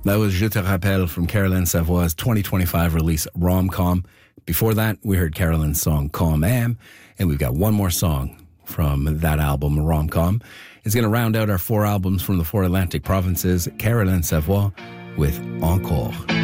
That was Je te rappelle from Caroline Savoie's 2025 release, Rom-Com. Before that, we heard Caroline's song, Quand Même, and we've got one more song from that album, Rom-Com. It's going to round out our 4 albums from the 4 Atlantic provinces, Caroline Savoie with Encore.